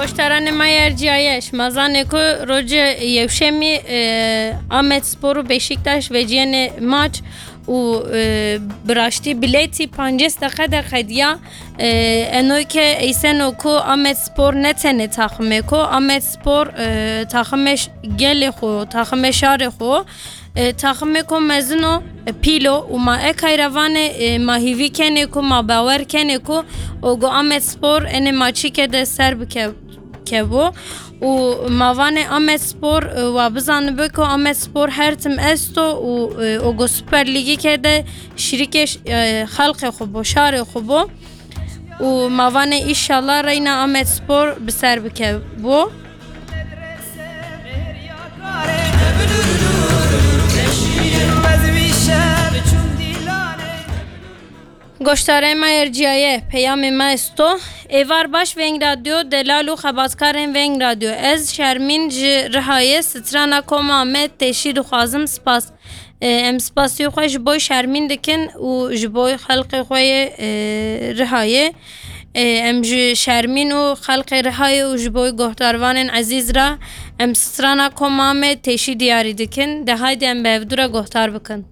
Goştaran mayerciyayeş mazane ku roje yevşemi Ahmet Sporu Beşiktaş ve ciyene maç u braşti bileti 5 dakika diya enoyke eyseno ku Ahmet Spor netene takımı ku Ahmet Spor takımeş gele ku takımeş şare ku takıme ku mezno pilo uma ekayravane mahivi kene ku ma bawer kene ku o go Ahmet Spor ene maçı ke de serb kevo u mavane Ahmet Spor wa bizanı beko Ahmet Spor her tim esto u o go Süper Ligi ke de şirikeş halkı xubo şare xubo u mavane inşallah reyna Ahmet Spor bi serb kevo Goştare mayerciyaye peyami maesto evar baş veng radyo delalu xabatkaren veng radyo ez şermin ji rihaye strana koma Ahmet teşhid xwazim spas em spasiyo xwe ji boy şermin dikin û ji boy xelqê xwe rihaye em ji şermin û xelqê rihaye û ji boy gohdarvanên ezîz ra em strana koma Ahmet teşhî diyarî dikin de haydi em bi hevdû re gohtar bikin.